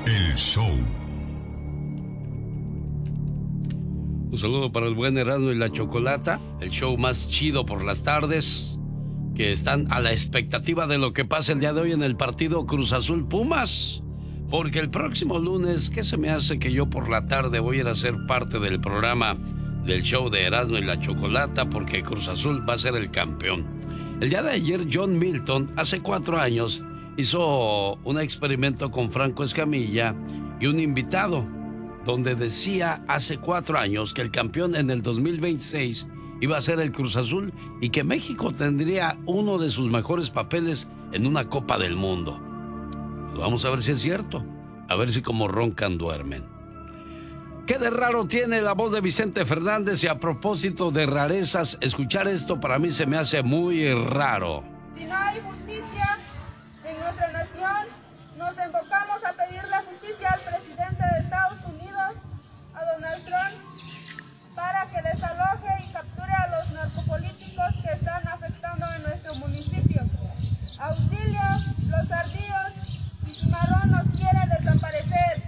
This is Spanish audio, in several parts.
El show. Un saludo para el buen Erasmo y la Chocolata, el show más chido por las tardes, que están a la expectativa de lo que pase el día de hoy en el partido Cruz Azul Pumas. Porque el próximo lunes, ¿qué se me hace que yo por la tarde voy a ir a ser parte del programa del show de Erasmo y la Chocolata? Porque Cruz Azul va a ser el campeón. El día de ayer, John Milton, hace 4 años, hizo un experimento con Franco Escamilla y un invitado, donde decía hace 4 años que el campeón en el 2026 iba a ser el Cruz Azul y que México tendría uno de sus mejores papeles en una Copa del Mundo. Vamos a ver si es cierto, a ver si como roncan duermen. ¿Qué de raro tiene la voz de Vicente Fernández? Y a propósito de rarezas, escuchar esto para mí se me hace muy raro. Si no hay justicia en nuestra nación, nos enfocamos a pedirle justicia al presidente de Estados Unidos, a Donald Trump, para que desaloje y capture a los narcopolíticos que están afectando en nuestro municipio. Auxilio, los ardillos y Cimarrón nos quieren desaparecer.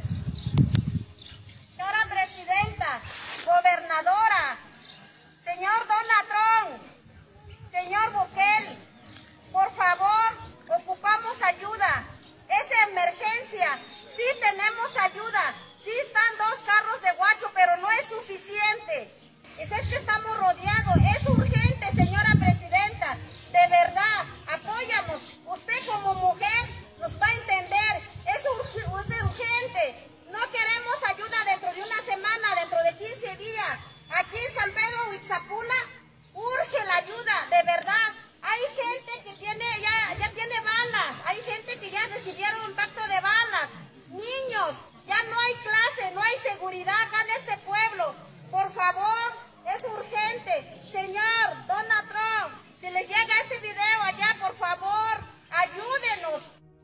Señora presidenta, gobernadora, señor Donald Trump, señor Bukele, por favor, ocupamos ayuda. Es emergencia, sí tenemos ayuda, sí están 2 carros de guacho, pero no es suficiente. Es que estamos rodeados, es urgente, señora presidenta, de verdad, apóyamos. Usted como mujer nos va a entender, es urgente. No queremos ayuda dentro de una semana, dentro de 15 días. Aquí en San Pedro Huitzapula urge la ayuda, de verdad. Hay gente que ya tiene balas, hay gente que ya recibieron impacto de balas. Niños, ya no hay clase, no hay seguridad acá en este pueblo. Por favor, es urgente. Señor Donald Trump, si les llega este video allá, por favor, ayúdenos.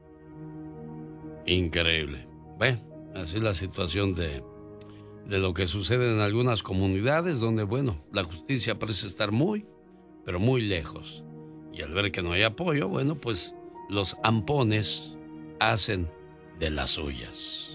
Increíble. Bueno, así es la situación de lo que sucede en algunas comunidades donde, bueno, la justicia parece estar muy, pero muy lejos. Y al ver que no hay apoyo, bueno, pues los ampones hacen de las suyas.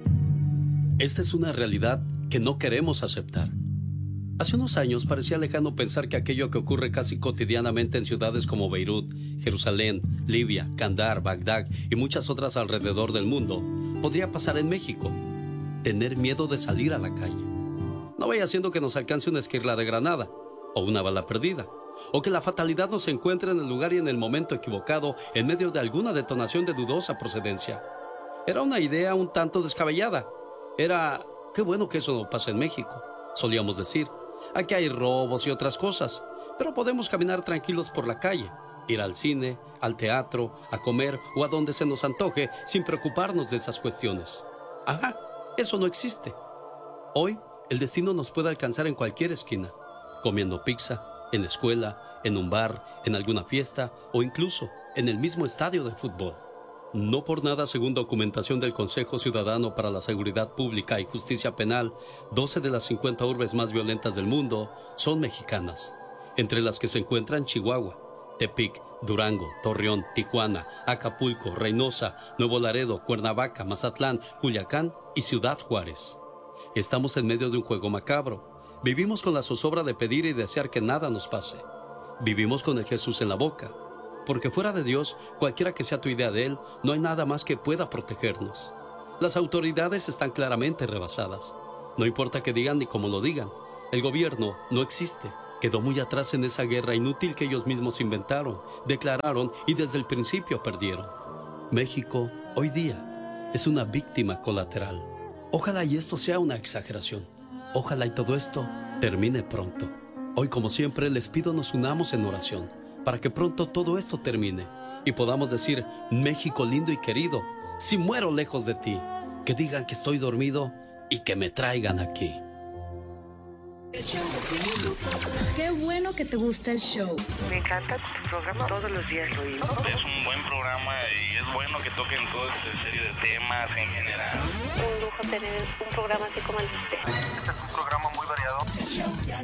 Esta es una realidad que no queremos aceptar. Hace unos años parecía lejano pensar que aquello que ocurre casi cotidianamente en ciudades como Beirut, Jerusalén, Libia, Kandahar, Bagdad y muchas otras alrededor del mundo podría pasar en México. Tener miedo de salir a la calle. No vaya siendo que nos alcance una esquirla de granada o una bala perdida, o que la fatalidad nos encuentre en el lugar y en el momento equivocado en medio de alguna detonación de dudosa procedencia. Era una idea un tanto descabellada. Era, qué bueno que eso no pasa en México, solíamos decir. Aquí hay robos y otras cosas, pero podemos caminar tranquilos por la calle, ir al cine, al teatro, a comer o a donde se nos antoje sin preocuparnos de esas cuestiones. Ajá, eso no existe. Hoy, el destino nos puede alcanzar en cualquier esquina, comiendo pizza, en la escuela, en un bar, en alguna fiesta o incluso en el mismo estadio de fútbol. No por nada, según documentación del Consejo Ciudadano para la Seguridad Pública y Justicia Penal, 12 de las 50 urbes más violentas del mundo son mexicanas, entre las que se encuentran Chihuahua, Tepic, Durango, Torreón, Tijuana, Acapulco, Reynosa, Nuevo Laredo, Cuernavaca, Mazatlán, Culiacán y Ciudad Juárez. Estamos en medio de un juego macabro. Vivimos con la zozobra de pedir y desear que nada nos pase. Vivimos con el Jesús en la boca. Porque fuera de Dios, cualquiera que sea tu idea de Él, no hay nada más que pueda protegernos. Las autoridades están claramente rebasadas. No importa que digan ni cómo lo digan. El gobierno no existe. Quedó muy atrás en esa guerra inútil que ellos mismos inventaron, declararon y desde el principio perdieron. México, hoy día, es una víctima colateral. Ojalá y esto sea una exageración. Ojalá y todo esto termine pronto. Hoy, como siempre, les pido nos unamos en oración para que pronto todo esto termine y podamos decir, México lindo y querido, si muero lejos de ti, que digan que estoy dormido y que me traigan aquí. Qué bueno que te gusta el show. Me encanta tu programa, todos los días lo oigo. Es un buen programa y es bueno que toquen toda esta serie de temas en general. Un lujo tener un programa así como el de usted. Este es un programa muy variado.